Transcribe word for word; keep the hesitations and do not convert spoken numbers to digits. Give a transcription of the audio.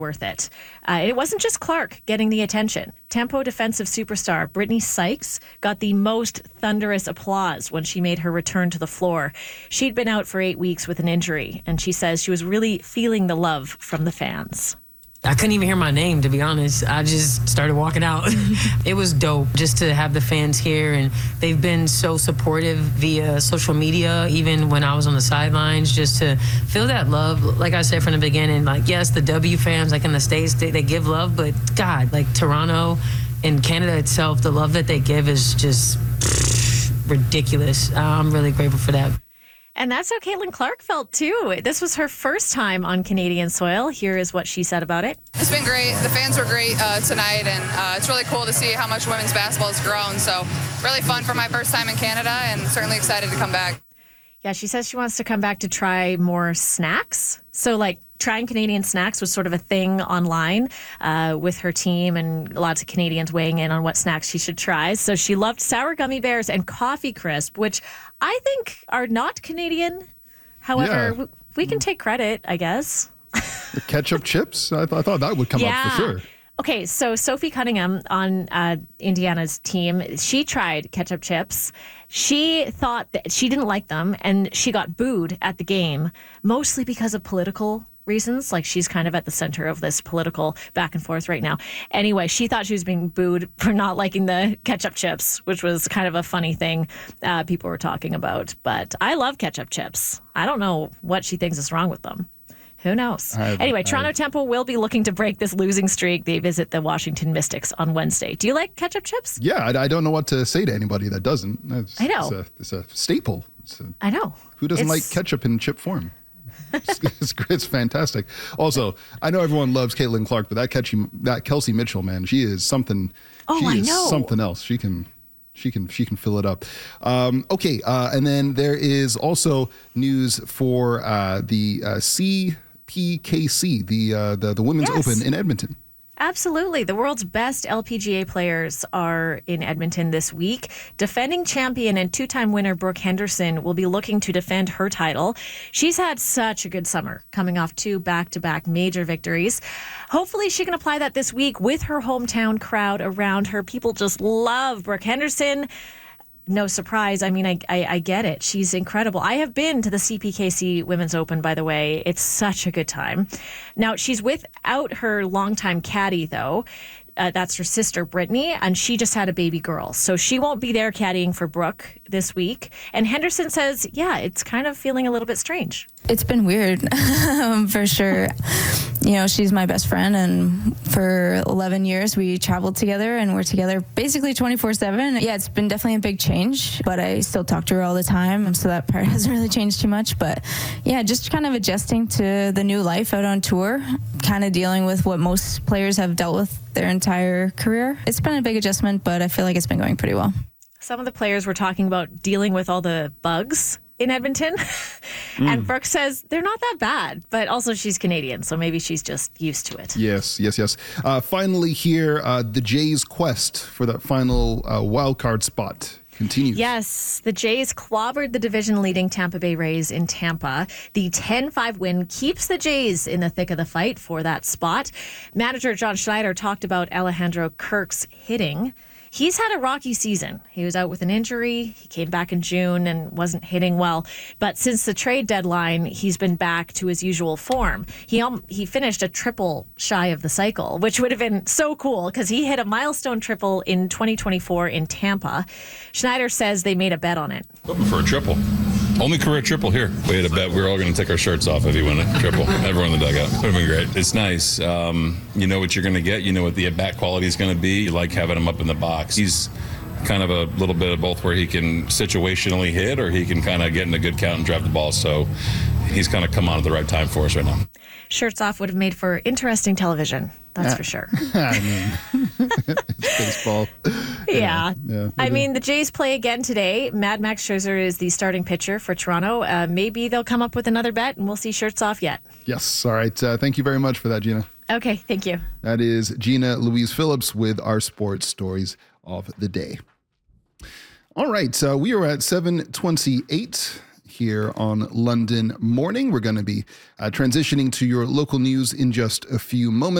worth it. Uh, it wasn't just Clark getting the attention. Tempo defensive superstar Brittany Sykes got the most thunderous applause when she made her return to the floor. She'd been out for eight weeks with an injury, and she says she was really feeling the love from the fans. I couldn't even hear my name, to be honest. I just started walking out. It was dope just to have the fans here, and they've been so supportive via social media, even when I was on the sidelines, just to feel that love. Like I said from the beginning, like, yes, the W fans, like in the States, they, they give love, but God, like Toronto and Canada itself, the love that they give is just ridiculous. I'm really grateful for that. And that's how Caitlin Clark felt, too. This was her first time on Canadian soil. Here is what she said about it. It's been great. The fans were great uh, tonight, and uh, it's really cool to see how much women's basketball has grown. So really fun for my first time in Canada, and certainly excited to come back. Yeah, she says she wants to come back to try more snacks. So, like, trying Canadian snacks was sort of a thing online uh, with her team, and lots of Canadians weighing in on what snacks she should try. So she loved sour gummy bears and coffee crisp, which I think are not Canadian. However, yeah. we can take credit, I guess. The ketchup chips? I, th- I thought that would come yeah. up for sure. Okay, so Sophie Cunningham on uh, Indiana's team, she tried ketchup chips. She thought that she didn't like them, and she got booed at the game, mostly because of political reasons. Like, she's kind of at the center of this political back and forth right now. Anyway, she thought she was being booed for not liking the ketchup chips, which was kind of a funny thing uh, people were talking about. But I love ketchup chips. I don't know what she thinks is wrong with them. Who knows? I've, anyway, Toronto I've... Temple will be looking to break this losing streak. They visit the Washington Mystics on Wednesday. Do you like ketchup chips? Yeah, I, I don't know what to say to anybody that doesn't. It's, I know. It's a, it's a staple. It's a, I know. Who doesn't it's... like ketchup in chip form? It's, it's, it's fantastic. Also, I know everyone loves Caitlin Clark, but that, Kelsey, that Kelsey Mitchell, man, she is something. Oh, she I is know. something else. She can... She can she can fill it up. Um, okay, uh, and then there is also news for uh, the uh, C P K C, the uh, the the Women's yes. Open in Edmonton. Absolutely. The world's best L P G A players are in Edmonton this week. Defending champion and two-time winner Brooke Henderson will be looking to defend her title. She's had such a good summer, coming off two back-to-back major victories. Hopefully she can apply that this week with her hometown crowd around her. People just love Brooke Henderson. No surprise. I mean, I, I I get it. She's incredible. I have been to the C P K C Women's Open, by the way. It's such a good time. Now, she's without her longtime caddy, though. Uh, that's her sister, Brittany, and she just had a baby girl. So she won't be there caddying for Brooke this week. And Henderson says, yeah, it's kind of feeling a little bit strange. It's been weird, for sure. You know, she's my best friend, and for eleven years we traveled together, and we're together basically twenty-four seven. Yeah, it's been definitely a big change, but I still talk to her all the time, so that part hasn't really changed too much. But yeah, just kind of adjusting to the new life out on tour, kind of dealing with what most players have dealt with their entire career. It's been a big adjustment, but I feel like it's been going pretty well. Some of the players were talking about dealing with all the bugs in Edmonton. mm. And Brooke says they're not that bad, but also she's Canadian, so maybe she's just used to it. Yes, yes, yes. Uh, finally here, uh, the Jays' quest for that final uh, wild card spot continues. Yes, the Jays clobbered the division-leading Tampa Bay Rays in Tampa. The ten five win keeps the Jays in the thick of the fight for that spot. Manager John Schneider talked about Alejandro Kirk's hitting. He's had a rocky season. He was out with an injury. He came back in June and wasn't hitting well. But since the trade deadline, he's been back to his usual form. He um, he finished a triple shy of the cycle, which would have been so cool because he hit a milestone triple in twenty twenty-four in Tampa. Schneider says they made a bet on it. Hoping for a triple. Only career triple here. We had a bet. We were all going to take our shirts off if he won a triple. Everyone in the dugout. Would have been great. It's nice. Um, you know what you're going to get. You know what the at-bat quality is going to be. You like having him up in the box. He's kind of a little bit of both where he can situationally hit or he can kind of get in a good count and drive the ball. So he's kind of come on at the right time for us right now. Shirts off would have made for interesting television. That's yeah. for sure. I mean, it's baseball. Yeah. yeah. I mean, the Jays play again today. Mad Max Scherzer is the starting pitcher for Toronto. Uh, maybe they'll come up with another bet, and we'll see shirts off yet. Yes. All right. Uh, thank you very much for that, Gina. Okay. Thank you. That is Gina Louise Phillips with our sports stories of the day. All right. Uh, we are at seven twenty-eight. here on London Morning. We're going to be uh, transitioning to your local news in just a few moments.